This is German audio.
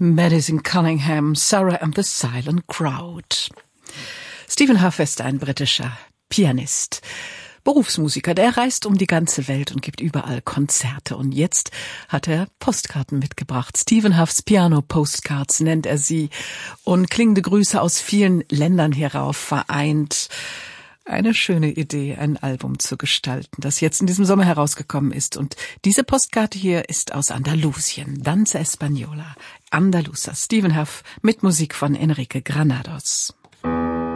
Madison Cunningham, Sarah and the Silent Crowd. Stephen Huff ist ein britischer Pianist, Berufsmusiker, der reist um die ganze Welt und gibt überall Konzerte. Und jetzt hat er Postkarten mitgebracht. Stephen Huffs Piano Postcards nennt er sie. Und klingende Grüße aus vielen Ländern hierauf vereint. Eine schöne Idee, ein Album zu gestalten, das jetzt in diesem Sommer herausgekommen ist. Und diese Postkarte hier ist aus Andalusien, Danza Española, Andalusa, Stephen Huff mit Musik von Enrique Granados.